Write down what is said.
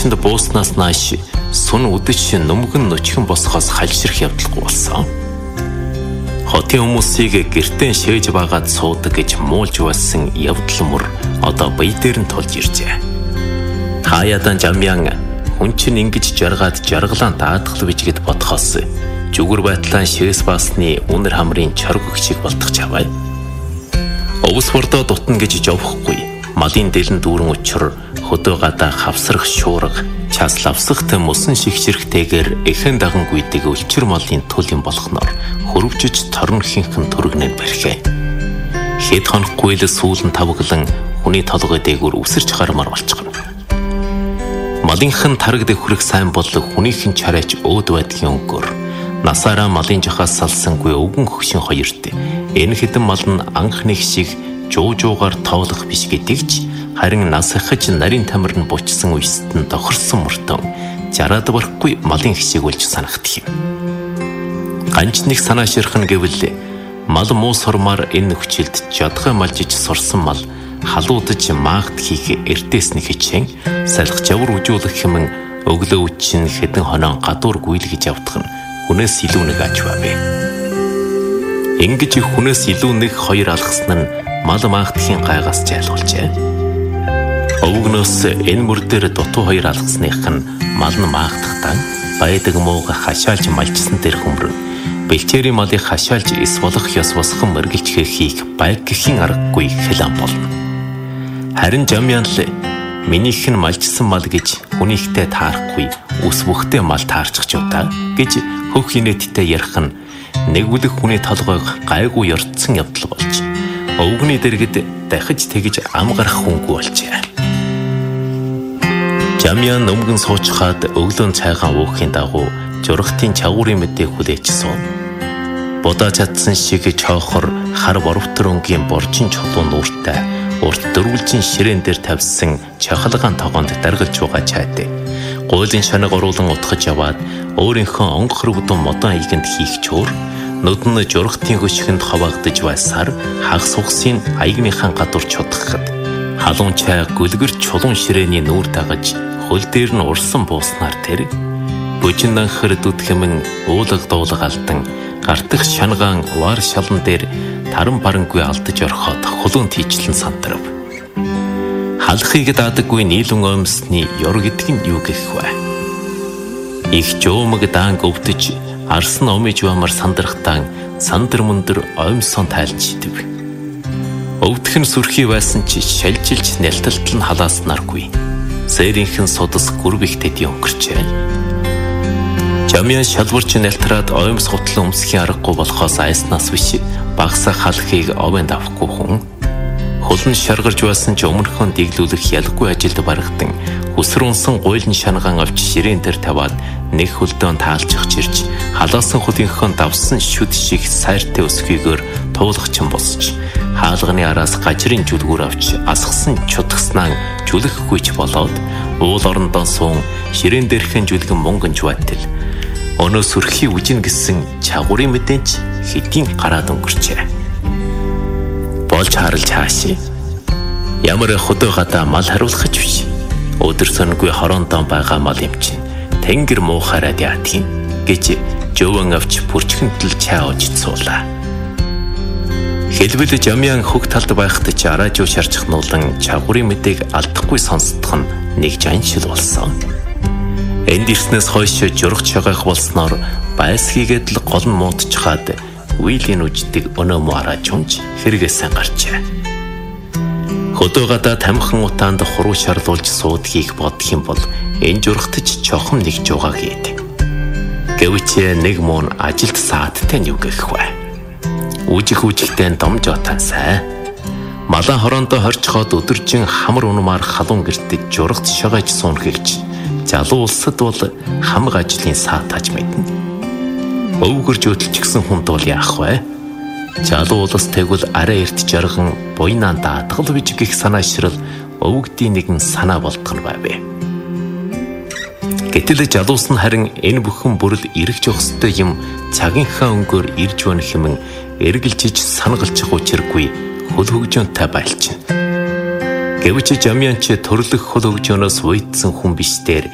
малчинд бууснаас нааш сүн үдэч нүмгэн нөчгөн босхоос хальширх явдалгүй болсон. Хотын хүмүүсийг гэртээ шээж байгаад суудаг гэж муулж байсан явдал мөр одоо бие дээр нь тулж иржээ. Хаяадан Жамян хүн чинь ингэж жаргаад жаргалан даадгал бич гэд бодхоос зүгүр байтлаа шээс басны үнэр хамрын чоргог шиг болтгож аваа. Овс бордоо дутна гэж жовхгүй. Малын дэлэн дүүрэн учир хөдөө гадаа хавсрах шуурга час лавсахтай мусан шигшэрхтэйгээр эхэн дагангүйдэг өлчир малын төлөм болохноор хөрвжиж торнохынхэн төргнэн барьхээ. Хэд хонохгүй л сүүлэн тавглан хүний толгой дээгүүр үсэрч гармаар болчихно. Малынхан тараг дэвхрэх сайн бол хүнийхэн чарайч өөд байдгийн өнгөөр насаараа малын жахаас салсангүй өвгөн хөгшин хоёрт энэ хэдэн мал нь анхных шиг жуужуугаар тоолох биш гэдэгч харин нас ахиж нарийн тамир нь бучсан үест нь тохирсон мөртөө жараад барахгүй малын хшиг болж санагдах юм. Ганч нэг санаа ширхэн гэвэл мал муу сурмаар энэ нөхцөлд жадгай малжиж сурсан мал халуудаж маагт хийх эртээсний хичээн салхи жавар үжүүлэх хэмээн өглөө үчин хэдэн хоноо гадуур гүйлгэж явдах нь хүнээс илүү нэг аж бавэ. Ингэж хүнээс илүү нэг хоёр алгасан нь мал маагдхийн гайгаас жайлуулжээ. Өвгнөөс энэ мөр дээр дутуу хоёр алгасных нь мал нь маагдахтаа байдаг мууга хашаалж малжсан дээр хөмрөн бэлчээрийн малыг хашаалж эс болох ёс босхон мэргэлжгээ хийх байг гэхийн аргагүй хэлэн болно. Харин Жамян л минийх нь малжсан мал гэж хүнийхтэй таарахгүй үс бүхтэй мал таарчих ч удаа гэж хөх инээдтэй ярих нь нэг үлэх хүний толгойг гайгүй ёрцсон явдал болж өвгний дэргэд дахиж тэгж ам гарах хүнгүй болжээ. Жамян өмгөн суучхаад өглөөн цайгаан уухын дагуу жургтын чавуурын мэдээ хүлээжсэн. Будаа чадсан шиг чоохор хар боровтор өнгийн боржин чулуун нууртай урт дөрвөлжин ширээн дээр тавьсан чахалгаан тогоонд даргалж байгаа чайд. Гуйлын шанаг оруулан утгаж яваад өөрийнхөө онгохрөвдөн модон айгэнд хийх чуур нүдэн жургтын хөшгөнд хаваагдж байсаар хагас ухсын аягныхан гадуур чудахад халуун чай гүлгэр чулуун ширээний нүүр дагаж хөл дээр нь урсан бууснаар тэр бүжин данхэр дүдхэмэн уулаг дуулаг алдан гартах шангаан вар шалан дээр таран барангүй алдаж орхоод хулуун тийчлэн сандрав. Халахыг даадаггүй нийлэн оймсны ёр гэдэг нь юу гэх вэ? Их жуумаг даан өвдөж арсан омиж бамар сандрахтаа сандар мөндөр оймсон тайлж идэв. Өвдөх нь сүрхий байсан ч шалжилж нялталтал нь халааснаргүй. Сэрийнхэн судас гүрбих тэдий өнгөрчээ. Жамян шалварч нялтраад оймс хутлан өмсхийн аргагүй болохоос айснаас биш багсаа халахыг овонд авахгүй хүн. Хулн шаргарч байсан ч өмнөхөн дэглүүлэх ялгүй ажилд барагдан хүсрүүнсэн гуйлын шангаан авч ширээн дээр таваад нэг хөлдөөн таалчих чирч халаасан хөлийнхөө давсан шүд шиг сайртай өсгийгээр туулгачин босч хаалганы араас гажрын жүлгүүр авч асгсан чудагснаа жүлэхгүйч болоод уул орондоо суун ширээн дээрхэн жүлгэн мөнгөнж байтал өнөө сүрхий үжин гэсэн чагуурын мэдэнч хэдийн гараад өнгөрчээ. Болж харалж хааши. Ямар хөдөө гадаа мал хариулах ч биш. Өдөр сонгүй хороондоо байгаа мал юм чинь тэнгэр муухараад яатгийн гэж жөвөн авч бүрчгэнтэл чай ууж цуулаа. Хэлбэл Жамян хөг талд байхад ч араажуу шарчхнуулан чагуурын мэдээг алдахгүй сонсдох нь нэг жаншил болсон. Энд ирснээс хойш жургач шагаах болсноор байсгийгээд л гол нь муудчихад үеийн үждэг өнөө муу араажунж хэрэгээсэн гарчээ. Хөдөө гадаа тамхан утаанд хуруу шарлуулж суудгийг бодох юм бол энэ жургатж чохом нэгж байгаа гээд. Гэвч нэг муу ажилд саадтай нь юу гэх вэ? Үжигтэй домж отансай. Малаа хороондоо хорчхоод өдөржин хамар унмаар халуун гэртэж жургац шагааж суун хэлж залуу улсад бол хамаг ажлын саатаж мэднэ. Өвгөрж өдөлчихсэн хүнд бол яах вэ? Залуу улс тэгвэл арай эрт жарган буйнаа даатгал бич гих санаашрал өвгдийн нэгэн санаа болдох нь байв. Гэтэл залуус нь харин энэ бүхэн бүрэл эргэж өгсөй юм цагийнхаа өнгөөр ирж байна хэмээн эргэлжиж санагалчих учиргүй хөл хөгжөөнтэй байлчина. Гэвч Жамян ч төрлөх хөл хөгжөөнөөс уйдсан хүн биш дээр